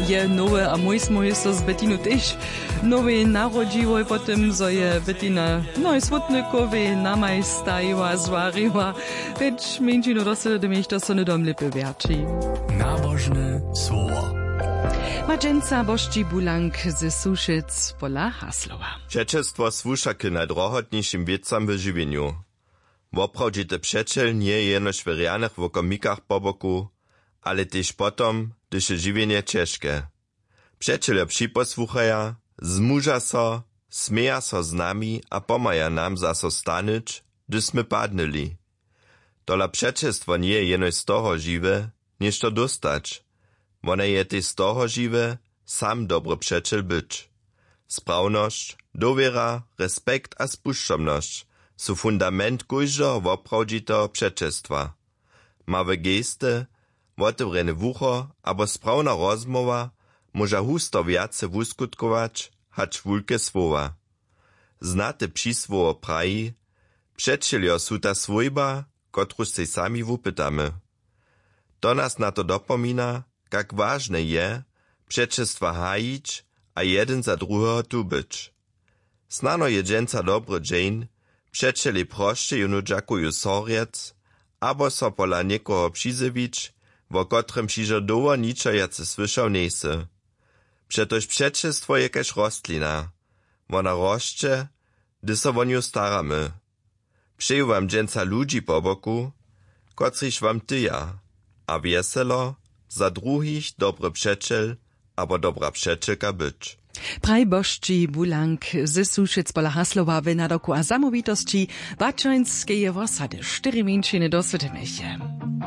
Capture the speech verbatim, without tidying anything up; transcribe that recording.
je nowe, a mój smój so z Bettinu też nowe narodziło, potem zo je Bettina no i smutnykowy namaj stajiła, zwariła, lecz międzino dosyć do mnie to so nie dom lipy wierci. Nabożne słowo. Madżęca Bożci Bulank ze Suszyc pola Haslowa. Przeczestwo słuszaky na drohotniejszym wiecam w żywieniu. Woprawdźite przeczel nie jenoż w rianych wokomikach po boku, ale też potom, gdyż je żywienie ciężkie. Przeczele przyposłuchaja, zmuża so, smieja so z nami a pomaja nam zaso stanyć, gdy sme padnęli. Tola przeczestwo nie jenoż z toho żywe, niż to dostać. One je też z toho żywe, sam dobro przeczel być. Sprawność, dowiera, respekt a spuszczomność su fundament kujžo woprawdźito przeczestwa. Mawe gesty, otewrene wucho, abo sprawna rozmowa może husto wiace wuskutkować, hacz wulke słowa. Znate przysłowo praji, przeczeljo su ta swojba, kotruż se sami wupytamy. To nas na to dopomina, jak ważne je przeczestwa hajić, a jeden za drugiego tu być. Snano jedzenca dobry dzień, przeczeli proście junu dżakuju sorjec, abo so pola niekoho přizewić, wo kotrym přižo doło niczo jace słyszał nesy. Przetoż przeczestwo je kaž rostlina. Wona roszcze, gdy so wo niu staramy. Přeju wam dżęca ludzi po boku, kotryż wam tyja, a wieselo, za druhich dobry przeczel, abo dobra przeczelka być. Praj Bożci Bulank ze Suszyc pola Haslowa w nadoku a zamówitości Baczynskiej osady. Cztery minczyny do siedemdziesiąt.